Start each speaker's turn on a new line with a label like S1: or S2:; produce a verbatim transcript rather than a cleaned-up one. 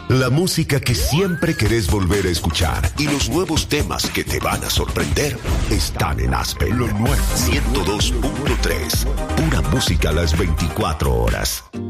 S1: La música que siempre querés volver a escuchar y los nuevos temas que te van a sorprender están en Aspen. Lo nuevo ciento dos punto tres. Pura música a las veinticuatro horas.